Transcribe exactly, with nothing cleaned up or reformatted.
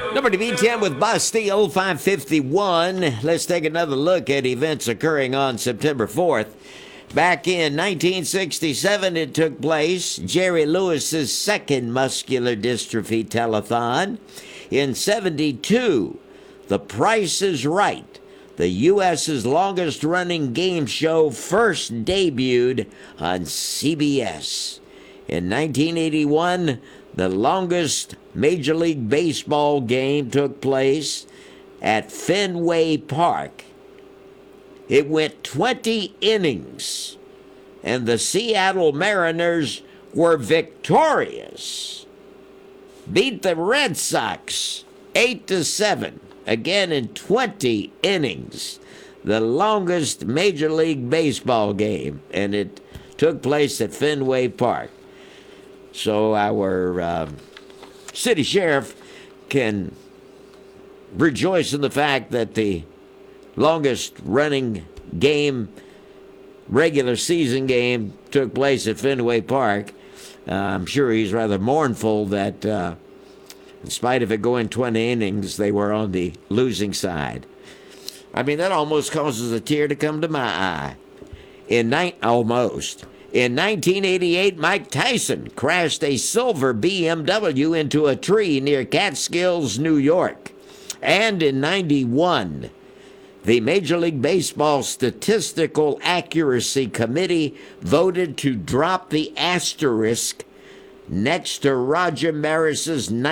Number to beat ten with Bastille, five fifty-one. Let's take another look at events occurring on September fourth. Back in nineteen sixty-seven, it took place, Jerry Lewis's second muscular dystrophy telethon. In seventy-two, The Price is Right, the U S's longest-running game show, first debuted on C B S. In nineteen eighty-one, the longest Major League Baseball game took place at Fenway Park. It went twenty innings, and the Seattle Mariners were victorious. Beat the Red Sox eight to seven, again in twenty innings. The longest Major League Baseball game, and it took place at Fenway Park. So our uh, city sheriff can rejoice in the fact that the longest running game, regular season game, took place at Fenway Park. Uh, I'm sure he's rather mournful that uh, in spite of it going twenty innings, they were on the losing side. I mean, that almost causes a tear to come to my eye. In ni- almost. In nineteen eighty-eight, Mike Tyson crashed a silver B M W into a tree near Catskills, New York. And in ninety-one, the Major League Baseball Statistical Accuracy Committee voted to drop the asterisk next to Roger Maris's